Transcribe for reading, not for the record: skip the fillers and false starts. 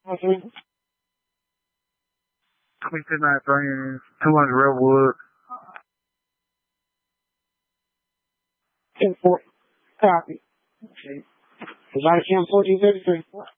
Okay. 2293 200 Redwood. 10-4. Copy. Okay. Is that a 1433?